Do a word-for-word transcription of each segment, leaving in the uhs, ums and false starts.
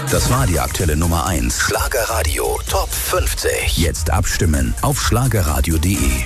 Das war die aktuelle Nummer eins. Schlagerradio Top fünfzig. Jetzt abstimmen auf schlagerradio punkt de.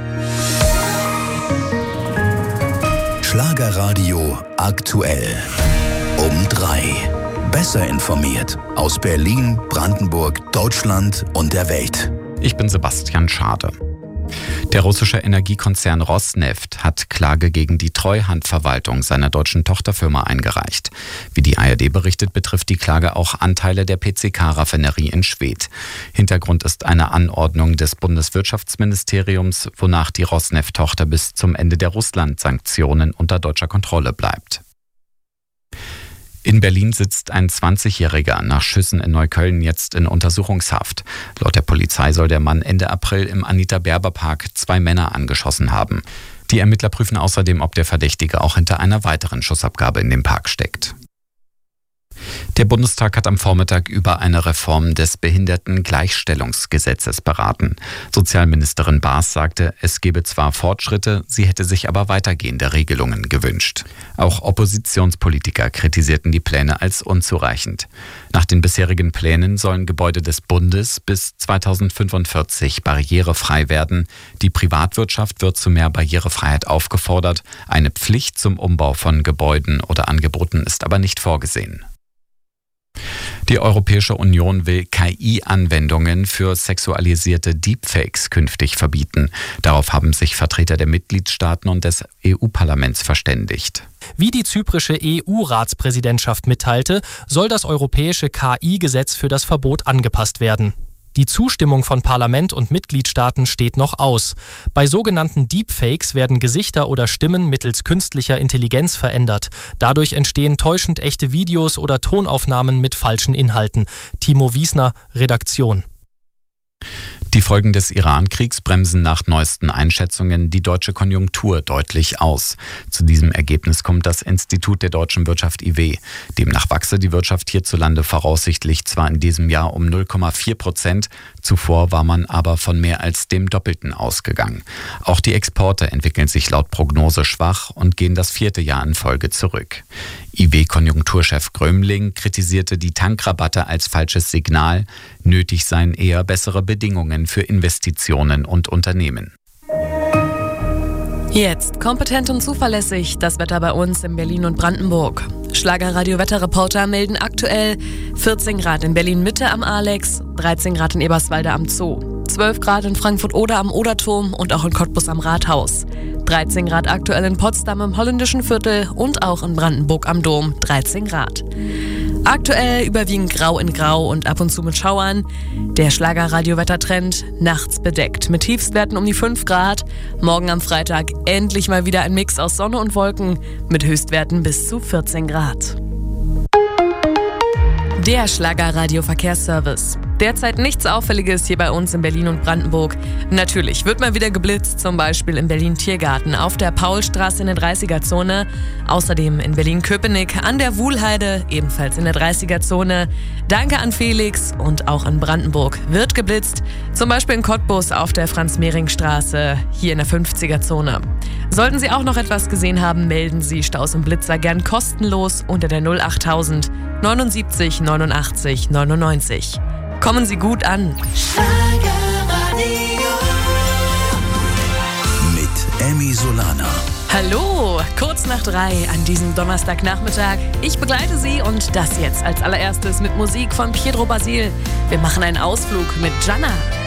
Schlagerradio aktuell. Um drei. Besser informiert aus Berlin, Brandenburg, Deutschland und der Welt. Ich bin Sebastian Schade. Der russische Energiekonzern Rosneft hat Klage gegen die Treuhandverwaltung seiner deutschen Tochterfirma eingereicht. Wie die A R D berichtet, betrifft die Klage auch Anteile der P C K-Raffinerie in Schwedt. Hintergrund ist eine Anordnung des Bundeswirtschaftsministeriums, wonach die Rosneft-Tochter bis zum Ende der Russland-Sanktionen unter deutscher Kontrolle bleibt. In Berlin sitzt ein zwanzigjähriger nach Schüssen in Neukölln jetzt in Untersuchungshaft. Laut der Polizei soll der Mann Ende April im Anita-Berber-Park zwei Männer angeschossen haben. Die Ermittler prüfen außerdem, ob der Verdächtige auch hinter einer weiteren Schussabgabe in dem Park steckt. Der Bundestag hat am Vormittag über eine Reform des Behindertengleichstellungsgesetzes beraten. Sozialministerin Baas sagte, es gebe zwar Fortschritte, sie hätte sich aber weitergehende Regelungen gewünscht. Auch Oppositionspolitiker kritisierten die Pläne als unzureichend. Nach den bisherigen Plänen sollen Gebäude des Bundes bis zweitausendfünfundvierzig barrierefrei werden. Die Privatwirtschaft wird zu mehr Barrierefreiheit aufgefordert. Eine Pflicht zum Umbau von Gebäuden oder Angeboten ist aber nicht vorgesehen. Die Europäische Union will K I-Anwendungen für sexualisierte Deepfakes künftig verbieten. Darauf haben sich Vertreter der Mitgliedstaaten und des E U-Parlaments verständigt. Wie die zyprische E U-Ratspräsidentschaft mitteilte, soll das europäische K I-Gesetz für das Verbot angepasst werden. Die Zustimmung von Parlament und Mitgliedstaaten steht noch aus. Bei sogenannten Deepfakes werden Gesichter oder Stimmen mittels künstlicher Intelligenz verändert. Dadurch entstehen täuschend echte Videos oder Tonaufnahmen mit falschen Inhalten. Timo Wiesner, Redaktion. Die Folgen des Iran-Kriegs bremsen nach neuesten Einschätzungen die deutsche Konjunktur deutlich aus. Zu diesem Ergebnis kommt das Institut der deutschen Wirtschaft I W. Demnach wachse die Wirtschaft hierzulande voraussichtlich zwar in diesem Jahr um null Komma vier Prozent, zuvor war man aber von mehr als dem Doppelten ausgegangen. Auch die Exporte entwickeln sich laut Prognose schwach und gehen das vierte Jahr in Folge zurück. I W-Konjunkturchef Grömling kritisierte die Tankrabatte als falsches Signal. Nötig seien eher bessere Bedingungen für Investitionen und Unternehmen. Jetzt kompetent und zuverlässig das Wetter bei uns in Berlin und Brandenburg. Schlagerradio-Wetterreporter melden aktuell vierzehn Grad in Berlin-Mitte am Alex, dreizehn Grad in Eberswalde am Zoo, zwölf Grad in Frankfurt-Oder am Oderturm und auch in Cottbus am Rathaus, dreizehn Grad aktuell in Potsdam im Holländischen Viertel und auch in Brandenburg am Dom, dreizehn Grad. Aktuell überwiegend grau in grau und ab und zu mit Schauern. Der Schlagerradio-Wettertrend nachts bedeckt mit Tiefstwerten um die fünf Grad. Morgen am Freitag endlich mal wieder ein Mix aus Sonne und Wolken mit Höchstwerten bis zu vierzehn Grad. Der Schlagerradio-Verkehrsservice. Derzeit nichts Auffälliges hier bei uns in Berlin und Brandenburg. Natürlich wird mal wieder geblitzt, zum Beispiel im Berlin-Tiergarten auf der Paulstraße in der dreißiger-Zone. Außerdem in Berlin-Köpenick an der Wuhlheide, ebenfalls in der dreißiger-Zone. Danke an Felix und auch in Brandenburg wird geblitzt. Zum Beispiel in Cottbus auf der Franz-Mehring-Straße, hier in der fünfziger-Zone. Sollten Sie auch noch etwas gesehen haben, melden Sie Staus und Blitzer gern kostenlos unter der null achttausend neunundsiebzig neunundachtzig neunundneunzig. Kommen Sie gut an. Mit Emmy Solana. Hallo, kurz nach drei an diesem Donnerstagnachmittag. Ich begleite Sie und das jetzt als allererstes mit Musik von Pietro Basil. Wir machen einen Ausflug mit Gianna.